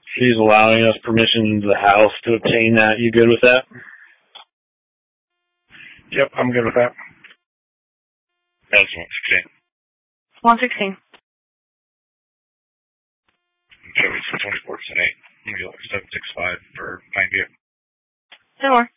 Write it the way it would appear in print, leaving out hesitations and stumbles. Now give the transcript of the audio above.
She's allowing us permission to the house to obtain that. You good with that? Yep, I'm good with that. That's 116. 116. Chevy 24%, 8. Maybe like 765 for Pineview. 10 more.